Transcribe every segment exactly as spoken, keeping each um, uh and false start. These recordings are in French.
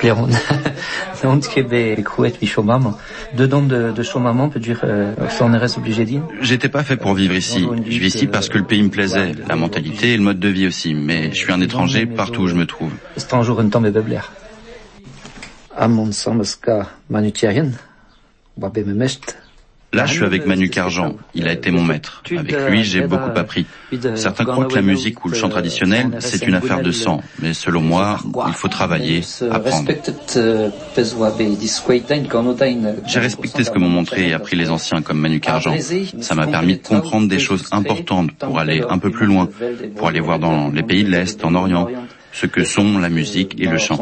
Léon. Donc, ben, crouette, puis chaud-maman. Dedans de, de chaud-maman, peut dire, euh, ça on reste obligé d'y. J'étais pas fait pour vivre ici. Je vis ici parce que le pays me plaisait, la mentalité et le mode de vie aussi. Mais je suis un étranger partout où je me trouve. C'est un jour un temps de bebler. À mon sens, que Manu Thierrien, Wabé me mest. Là, je suis avec Manu Carjan. Il a été mon maître. Avec lui, j'ai beaucoup appris. Certains croient que la musique ou le chant traditionnel, c'est une affaire de sang. Mais selon moi, il faut travailler, apprendre. J'ai respecté ce que m'ont montré et appris les anciens comme Manu Carjan. Ça m'a permis de comprendre des choses importantes pour aller un peu plus loin, pour aller voir dans les pays de l'Est, en Orient, ce que sont la musique et le chant.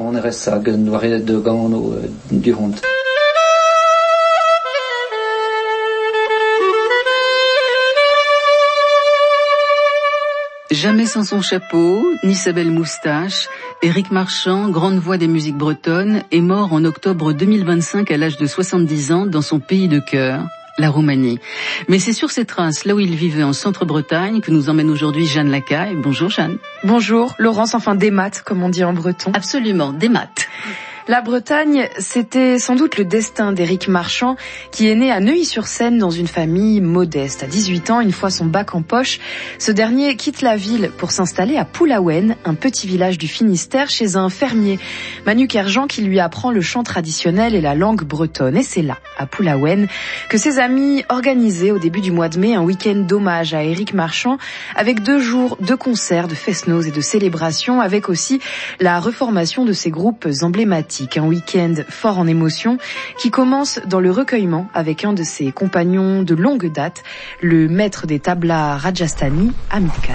Jamais sans son chapeau, ni sa belle moustache, Éric Marchand, grande voix des musiques bretonnes, est mort en octobre deux mille vingt-cinq à l'âge de soixante-dix ans dans son pays de cœur, la Roumanie. Mais c'est sur ses traces, là où il vivait en Centre-Bretagne, que nous emmène aujourd'hui Jeanne Lacaille. Bonjour Jeanne. Bonjour, Laurence, enfin des maths, comme on dit en breton. Absolument, des maths. La Bretagne, c'était sans doute le destin d'Éric Marchand, qui est né à Neuilly-sur-Seine dans une famille modeste. À dix-huit ans, une fois son bac en poche, ce dernier quitte la ville pour s'installer à Poulaouen, un petit village du Finistère, chez un fermier, Manu Carjan, qui lui apprend le chant traditionnel et la langue bretonne. Et c'est là, à Poulaouen, que ses amis organisaient au début du mois de mai un week-end d'hommage à Éric Marchand, avec deux jours de concerts, de fest-noz et de célébrations, avec aussi la reformation de ces groupes emblématiques. Un week-end fort en émotion qui commence dans le recueillement avec un de ses compagnons de longue date, le maître des tablas Rajasthani, Hamid Khan.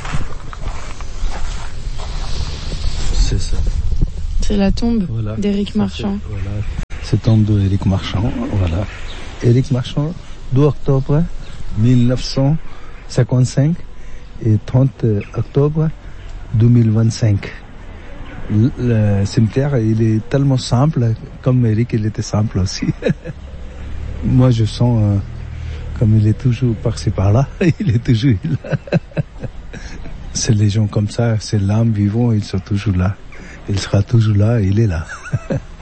C'est ça. C'est la tombe voilà. d'Éric Marchand. C'est, voilà. C'est tombe d'Éric Marchand. Voilà. Éric Marchand, deux octobre mille neuf cent cinquante-cinq et trente octobre deux mille vingt-cinq. Le cimetière, il est tellement simple, comme Eric, il était simple aussi. Moi, je sens euh, comme il est toujours par-ci par-là, il est toujours là. C'est les gens comme ça, c'est l'âme vivant, ils sont toujours là. Il sera toujours là, il est là.